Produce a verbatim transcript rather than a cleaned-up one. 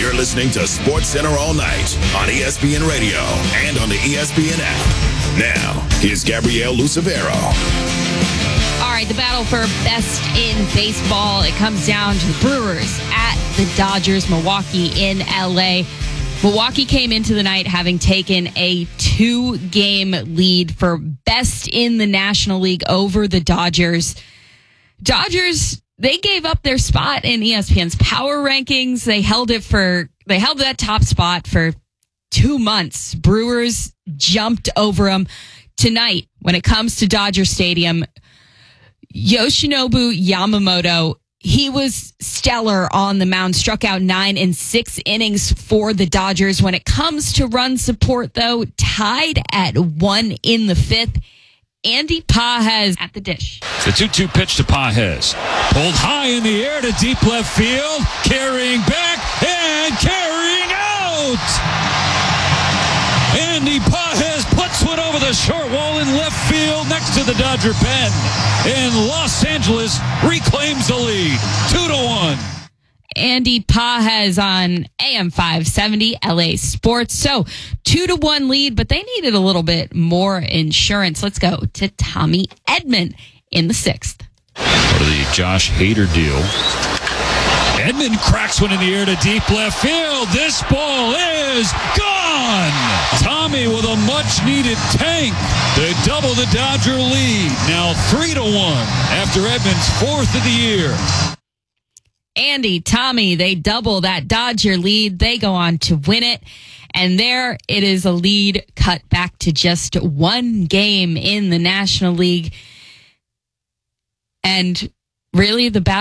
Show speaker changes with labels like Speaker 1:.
Speaker 1: You're listening to Sports Center all night on E S P N Radio and on the E S P N app. Now, here's Gabrielle Lucevero.
Speaker 2: All right, the battle for best in baseball, it comes down to the Brewers at the Dodgers, Milwaukee in L A. Milwaukee came into the night having taken a two-game lead for best in the National League over the Dodgers. Dodgers, they gave up their spot in E S P N's power rankings. They held it for, they held that top spot for two months. Brewers jumped over them. Tonight, when it comes to Dodger Stadium, Yoshinobu Yamamoto, he was stellar on the mound, struck out nine in six innings for the Dodgers. When it comes to run support, though, tied at one in the fifth. Andy Pages at the dish.
Speaker 3: The two two pitch to Pages. Pulled high in the air to deep left field. Carrying back and carrying out. Andy Pages puts one over the short wall in left field next to the Dodger pen. And Los Angeles reclaims the lead. Two to one.
Speaker 2: Andy Pages on A M five seventy L A Sports. So two to one lead, but they needed a little bit more insurance. Let's go to Tommy Edman in the sixth.
Speaker 3: Go to the Josh Hader deal. Edman cracks one in the air to deep left field. This ball is gone. Tommy with a much-needed tank. They double the Dodger lead. Now three to one after Edman's fourth of the year.
Speaker 2: Andy, Tommy, they double that Dodger lead. They go on to win it. And there it is, a lead cut back to just one game in the National League. And really the battle